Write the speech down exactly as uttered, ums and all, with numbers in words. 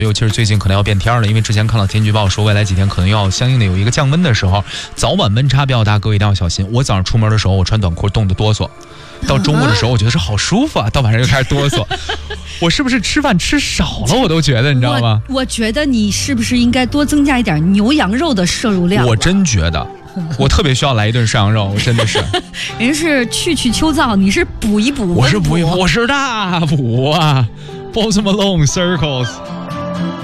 尤其是最近可能要变天了，因为之前看到天气预报说未来几天可能要相应的有一个降温的时候，早晚温差比较大，各位一定要小心。我早上出门的时候我穿短裤冻得哆嗦，到中午的时候我觉得是好舒服啊，到晚上又开始哆嗦。我是不是吃饭吃少了？我都觉得，你知道吗？ 我, 我觉得你是不是应该多增加一点牛羊肉的摄入量？ 我真觉得我特别需要来一顿涮羊肉，我真的是。 人是去去秋燥，你是补一补。 我是补一补，我是大补啊。Post Malone Circles。